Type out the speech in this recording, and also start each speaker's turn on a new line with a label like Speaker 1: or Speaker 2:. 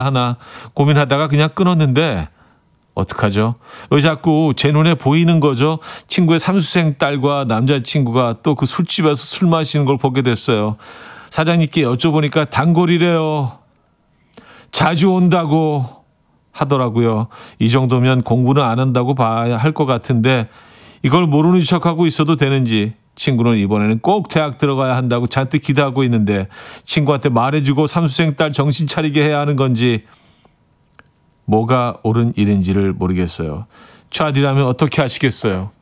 Speaker 1: 하나 고민하다가 그냥 끊었는데 어떡하죠? 왜 자꾸 제 눈에 보이는 거죠? 친구의 삼수생 딸과 남자친구가 또 그 술집에서 술 마시는 걸 보게 됐어요. 사장님께 여쭤보니까 단골이래요. 자주 온다고 하더라고요. 이 정도면 공부는 안 한다고 봐야 할 것 같은데 이걸 모르는 척하고 있어도 되는지 친구는 이번에는 꼭 대학 들어가야 한다고 잔뜩 기대하고 있는데 친구한테 말해주고 삼수생 딸 정신 차리게 해야 하는 건지 뭐가 옳은 일인지를 모르겠어요. 차디라면 어떻게 하시겠어요?